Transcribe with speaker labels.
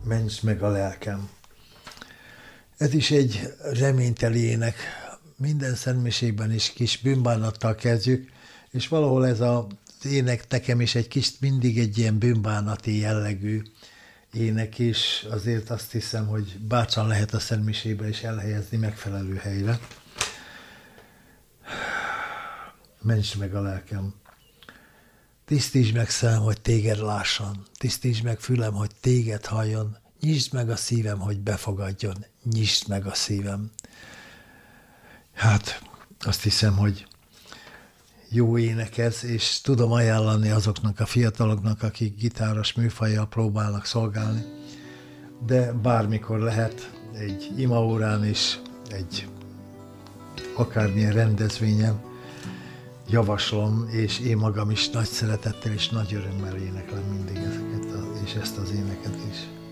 Speaker 1: Ments meg a lelkem. Ez is egy reményteli ének. Minden szentmiségben is kis bűnbánattal kezdjük, és valahol ez az ének nekem is mindig egy ilyen bűnbánati jellegű ének is. Azért azt hiszem, hogy bátran lehet a szentmisébe is elhelyezni megfelelő helyre. Ments meg a lelkem. Tisztítsd meg szemem, hogy téged lásson. Tisztítsd meg fülem, hogy téged halljon. Nyisd meg a szívem, hogy befogadjon. Nyisd meg a szívem. Hát, azt hiszem, hogy jó ének ez, és tudom ajánlani azoknak a fiataloknak, akik gitáros műfajjal próbálnak szolgálni, de bármikor lehet egy imaórán is, egy akármilyen rendezvényen, javaslom, és én magam is nagy szeretettel és nagy örömmel éneklem mindig ezeket és ezt az éneket is.